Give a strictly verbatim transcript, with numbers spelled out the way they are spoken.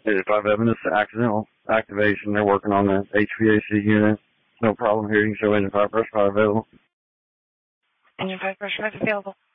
Engine five Evan, this is accidental activation. They're working on the H V A C unit. No problem here. You can show Engine five pressure five available. Engine five pressure five available.